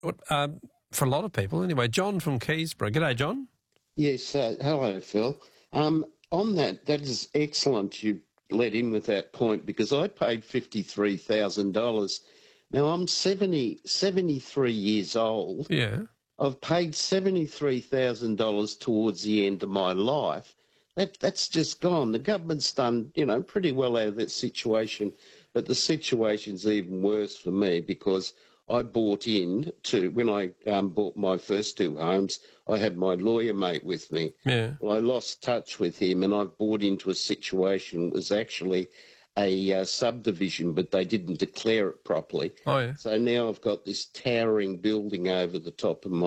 for a lot of people anyway. John from Keysborough. G'day, John. Yes, hello, Phil. On that is excellent you led in with that point because I paid $53,000. Now, I'm 73 years old. Yeah. I've paid $73,000 towards the end of my life. That's just gone. The government's done, pretty well out of that situation, but the situation's even worse for me because I bought when I bought my first two homes, I had my lawyer mate with me. Yeah. Well, I lost touch with him and I bought into a situation that was actually a subdivision, but they didn't declare it properly. Oh, yeah. So now I've got this towering building over the top of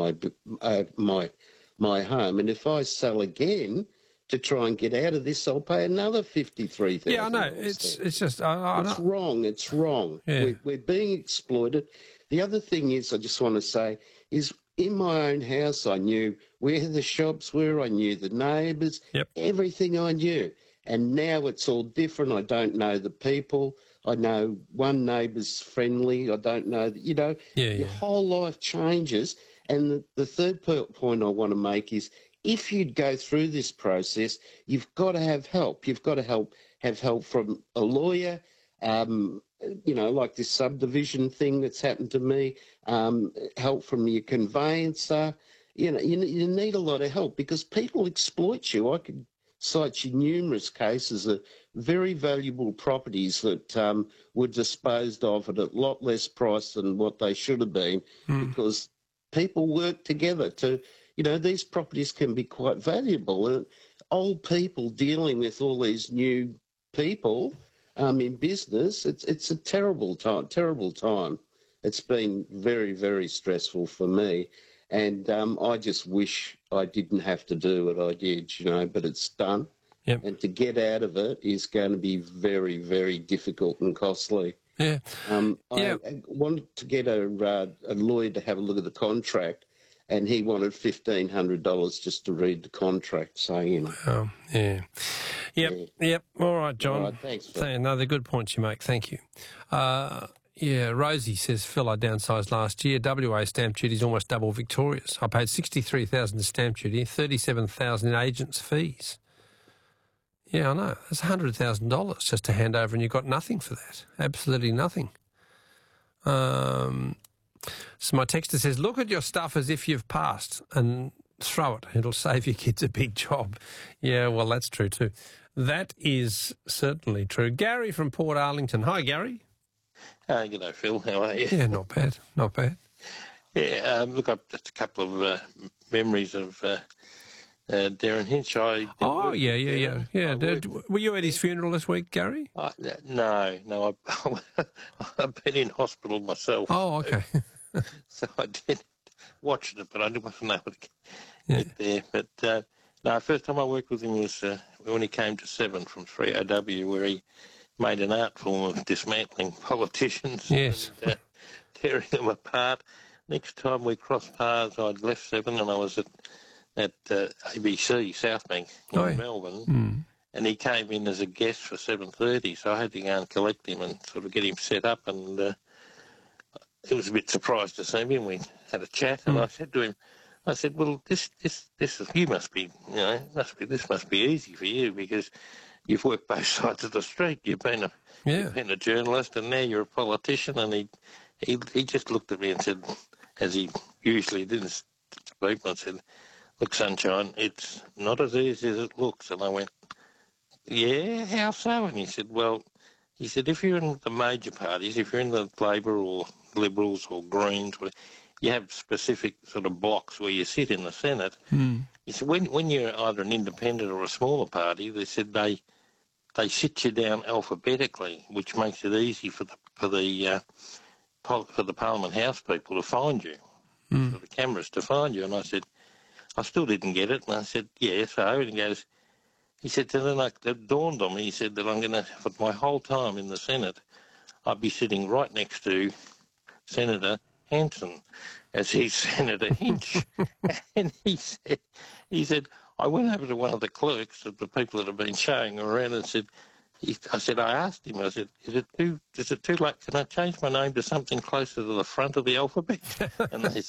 my home, and if I sell again to try and get out of this, I'll pay another $53,000. Yeah, I know. It's just... It's wrong. It's wrong. Yeah. We're being exploited. The other thing is, I just want to say, is in my own house, I knew where the shops were, I knew the neighbours, everything I knew. And now it's all different. I don't know the people. I know one neighbour's friendly. I don't know, your whole life changes. And the third point I want to make is if you'd go through this process, you've got to have help. You've got to have help from a lawyer, like this subdivision thing that's happened to me, help from your conveyancer. You need a lot of help because people exploit you. I could cite you numerous cases of very valuable properties that were disposed of at a lot less price than what they should have been because people work together to, these properties can be quite valuable. And old people dealing with all these new people in business, it's a terrible time. It's been very, very stressful for me. And I just wish I didn't have to do what I did, but it's done. Yep. And to get out of it is going to be very, very difficult and costly. Yeah. I wanted to get a lawyer to have a look at the contract, and he wanted $1,500 just to read the contract. So, Oh, yeah. Yep. All right, John. All right, thanks, Phil. No, they're good points you make. Thank you. Rosie says, Phil, I downsized last year. WA stamp duty is almost double Victoria's. I paid $63,000 in stamp duty, $37,000 in agents' fees. Yeah, I know. That's $100,000 just to hand over, and you got nothing for that. Absolutely nothing. So my texter says, look at your stuff as if you've passed and throw it. It'll save your kids a big job. Yeah, well, that's true too. That is certainly true. Gary from Port Arlington. Hi, Gary. G'day, Phil. How are you? Yeah, not bad. Yeah, look, I've just a couple of memories of Darren Hinch. Were you at his funeral this week, Gary? No. I've been in hospital myself. Oh, okay. So I did watch it, but I wasn't able to get there. But no, first time I worked with him was when he came to Seven from 3OW, where he made an art form of dismantling politicians and tearing them apart. Next time we crossed paths, I'd left Seven and I was at ABC Southbank in Melbourne, and he came in as a guest for 7:30, so I had to go and collect him and sort of get him set up, and he was a bit surprised to see me, and we had a chat, and I said to him, well, this you must be, this must be easy for you because you've worked both sides of the street. You've been a journalist, and now you're a politician. And he just looked at me and said, as he usually did, speak, and said, "Look, sunshine, it's not as easy as it looks." And I went, "Yeah, how so?" And he said, if you're in the major parties, if you're in the Labor or Liberals or Greens, you have specific sort of blocks where you sit in the Senate. He said, when you're either an independent or a smaller party, they said they sit you down alphabetically, which makes it easy for the Parliament House people to find you, for the cameras to find you. And I said, I still didn't get it. And I said, yeah, so. And he said, so then it dawned on me, he said that I'm going to, for my whole time in the Senate, I'd be sitting right next to Senator Hanson as he's Senator Hinch. And he said, I went over to one of the clerks of the people that have been showing around and said, I asked him, I said, is it too late? Can I change my name to something closer to the front of the alphabet? And they